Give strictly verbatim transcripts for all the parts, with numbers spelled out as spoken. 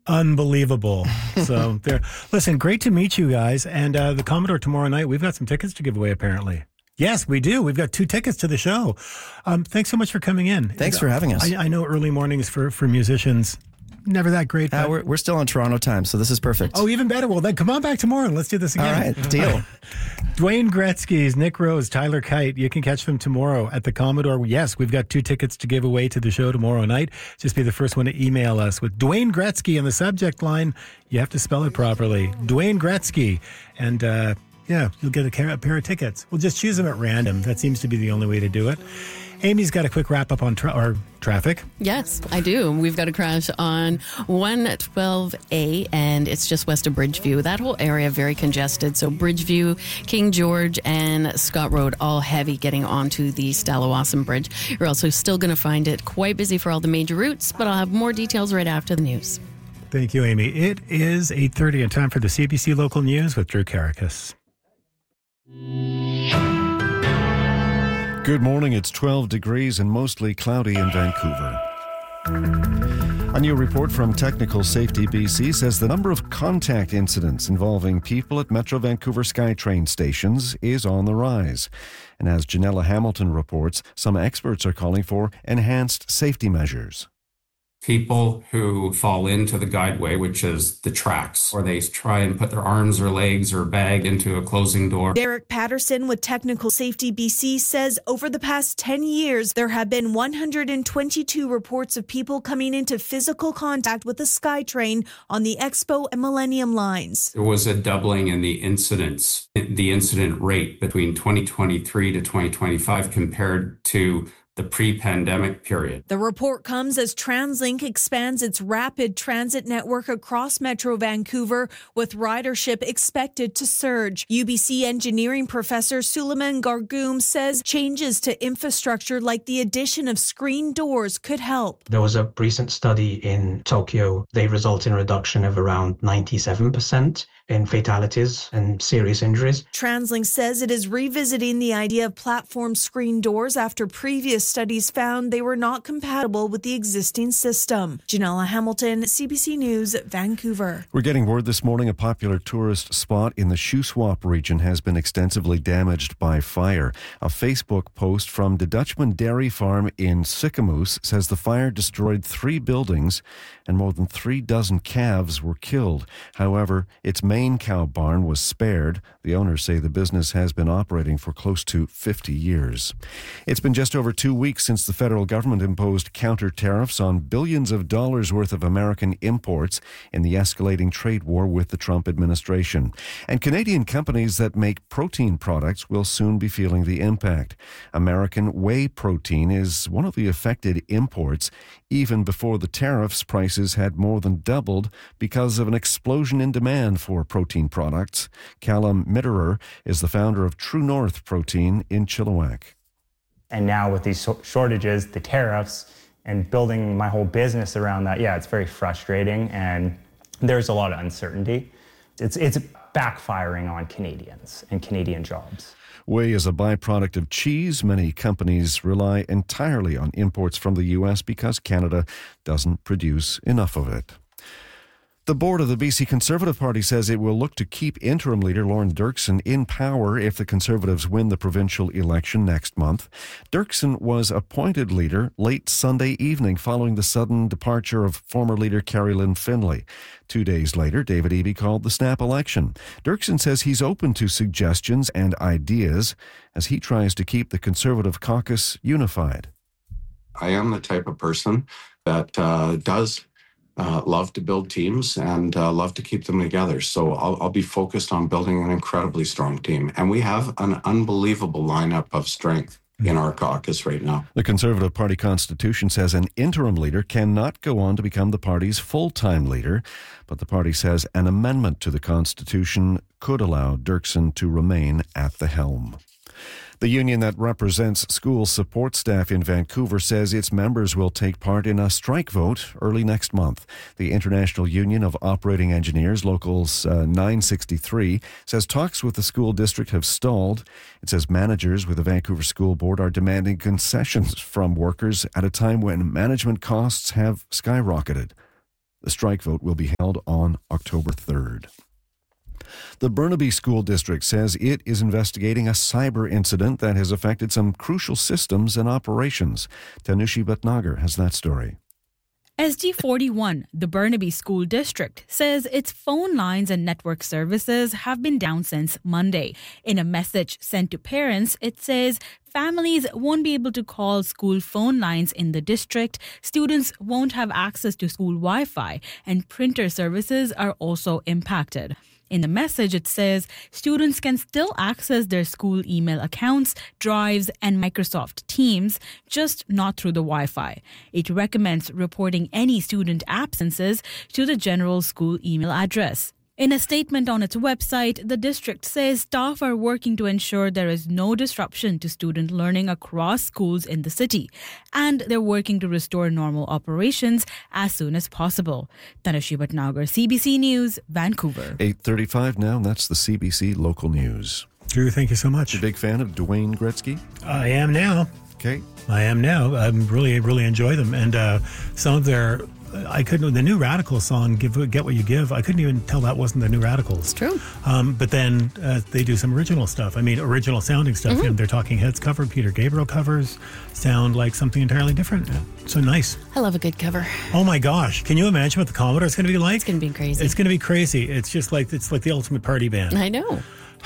Unbelievable. So there. Listen, great to meet you guys. And uh, the Commodore tomorrow night, we've got some tickets to give away, apparently. Yes, we do. We've got two tickets to the show. Um, thanks so much for coming in. Thanks for having us. I, I know early mornings for, for musicians, never that great. Uh, we're, we're still on Toronto time, so this is perfect. Oh, even better. Well, then come on back tomorrow and let's do this again. All right, deal. Dwayne Gretzky's, Nick Rose, Tyler Kite. You can catch them tomorrow at the Commodore. Yes, we've got two tickets to give away to the show tomorrow night. Just be the first one to email us with Dwayne Gretzky in the subject line. You have to spell it properly. Dwayne Gretzky. And, uh, yeah, you'll get a, a pair of tickets. We'll just choose them at random. That seems to be the only way to do it. Amy's got a quick wrap up on tra- or traffic. Yes, I do. We've got a crash on one twelve A, and it's just west of Bridgeview. That whole area very congested. So Bridgeview, King George, and Scott Road all heavy getting onto the Stallawasam Bridge. You're also still going to find it quite busy for all the major routes, but I'll have more details right after the news. Thank you, Amy. It is eight thirty and time for the C B C Local News with Drew Karakas. Good morning. It's twelve degrees and mostly cloudy in Vancouver. A new report from Technical Safety B C says the number of contact incidents involving people at Metro Vancouver SkyTrain stations is on the rise. And as Janella Hamilton reports, some experts are calling for enhanced safety measures. People who fall into the guideway, which is the tracks, or they try and put their arms or legs or bag into a closing door. Derek Patterson with Technical Safety B C says over the past ten years, there have been one hundred twenty-two reports of people coming into physical contact with the SkyTrain on the Expo and Millennium lines. There was a doubling in the incidents, the incident rate between twenty twenty-three to twenty twenty-five compared to the pre-pandemic period. The report comes as TransLink expands its rapid transit network across Metro Vancouver, with ridership expected to surge. U B C engineering professor Suleiman Gargoum says changes to infrastructure like the addition of screen doors could help. There was a recent study in Tokyo. They result in a reduction of around ninety-seven percent in fatalities and serious injuries. TransLink says it is revisiting the idea of platform screen doors after previous studies found they were not compatible with the existing system. Janella Hamilton, C B C News, Vancouver. We're getting word this morning a popular tourist spot in the Shuswap region has been extensively damaged by fire. A Facebook post from the Dutchman Dairy Farm in Sicamous says the fire destroyed three buildings and more than three dozen calves were killed. However, its main cow barn was spared. The owners say the business has been operating for close to fifty years. It's been just over two weeks since the federal government imposed counter tariffs on billions of dollars worth of American imports in the escalating trade war with the Trump administration. And Canadian companies that make protein products will soon be feeling the impact. American whey protein is one of the affected imports. Even before the tariffs, prices had more than doubled because of an explosion in demand for protein products. Callum Mitterer is the founder of True North Protein in Chilliwack. And now with these shortages, the tariffs, and building my whole business around that, yeah, it's very frustrating and there's a lot of uncertainty. It's it's backfiring on Canadians and Canadian jobs. Whey is a byproduct of cheese. Many companies rely entirely on imports from the U S because Canada doesn't produce enough of it. The board of the B C Conservative Party says it will look to keep interim leader Lorne Dirksen in power if the Conservatives win the provincial election next month. Dirksen was appointed leader late Sunday evening following the sudden departure of former leader Carrie Lynn Finlay. Two days later, David Eby called the snap election. Dirksen says he's open to suggestions and ideas as he tries to keep the Conservative caucus unified. I am the type of person that uh, does Uh, love to build teams and uh, love to keep them together. So I'll, I'll be focused on building an incredibly strong team. And we have an unbelievable lineup of strength in our caucus right now. The Conservative Party constitution says an interim leader cannot go on to become the party's full-time leader, but the party says an amendment to the constitution could allow Dirksen to remain at the helm. The union that represents school support staff in Vancouver says its members will take part in a strike vote early next month. The International Union of Operating Engineers, Locals uh, nine sixty-three, says talks with the school district have stalled. It says managers with the Vancouver School Board are demanding concessions from workers at a time when management costs have skyrocketed. The strike vote will be held on October third. The Burnaby School District says it is investigating a cyber incident that has affected some crucial systems and operations. Tanushi Bhatnagar has that story. S D forty-one, the Burnaby School District, says its phone lines and network services have been down since Monday. In a message sent to parents, it says families won't be able to call school phone lines in the district, students won't have access to school Wi-Fi, and printer services are also impacted. In the message, it says students can still access their school email accounts, drives, and Microsoft Teams, just not through the Wi-Fi. It recommends reporting any student absences to the general school email address. In a statement on its website, the district says staff are working to ensure there is no disruption to student learning across schools in the city, and they're working to restore normal operations as soon as possible. Tanushi Bhatnagar, C B C News, Vancouver. eight thirty-five now, that's the C B C Local News. Drew, thank you so much. You a big fan of Dwayne Gretzky? I am now. Okay. I am now. I really, really enjoy them. And uh, some of their... I couldn't. The New Radicals song, "Give Get What You Give," I couldn't even tell that wasn't the New Radicals. It's true. Um, but then uh, they do some original stuff. I mean, original sounding stuff. Mm-hmm. You know, their Talking Heads cover, Peter Gabriel covers sound like something entirely different. So nice. I love a good cover. Oh my gosh! Can you imagine what the Commodore's going to be like? It's going to be crazy. It's going to be crazy. It's just like it's like the ultimate party band. I know.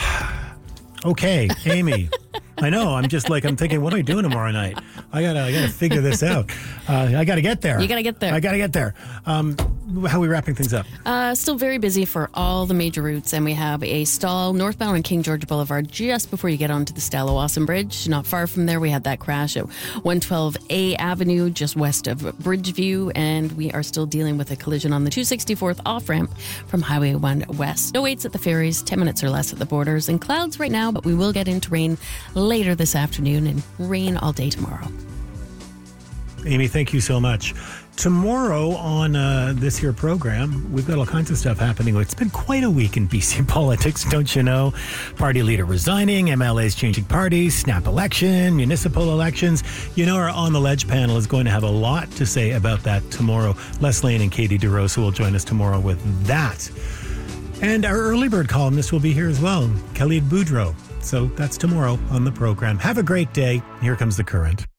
Okay, Amy. I know. I'm just like I'm thinking, what am I doing tomorrow night? I gotta, I gotta figure this out. Uh, I gotta get there. You gotta get there. I gotta get there. Um, how are we wrapping things up? Uh, still very busy for all the major routes, and we have a stall northbound on King George Boulevard just before you get onto the Stallawasam Bridge. Not far from there, we had that crash at one twelve A Avenue, just west of Bridgeview, and we are still dealing with a collision on the two sixty-fourth off-ramp from Highway one West. No waits at the ferries, ten minutes or less at the borders, and clouds right now, but we will get into rain later this afternoon and rain all day tomorrow. Amy, thank you so much. Tomorrow on uh, this here program, we've got all kinds of stuff happening. It's been quite a week in B C politics, don't you know? Party leader resigning, M L As changing parties, snap election, municipal elections. You know, our On the Ledge panel is going to have a lot to say about that tomorrow. Les Lane and Katie DeRosa will join us tomorrow with that. And our early bird columnist will be here as well, Khalid Boudreau. So that's tomorrow on the program. Have a great day. Here comes The Current.